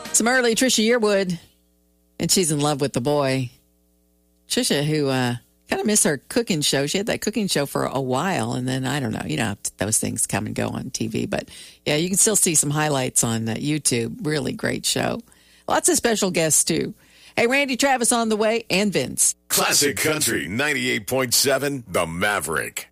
Some early Trisha Yearwood, and she's in love with the boy. Trisha, who kind of missed her cooking show. She had that cooking show for a while, and then, I don't know, those things come and go on TV. But, yeah, you can still see some highlights on YouTube. Really great show. Lots of special guests, too. Hey, Randy Travis on the way, and Vince. Classic Country 98.7, The Maverick.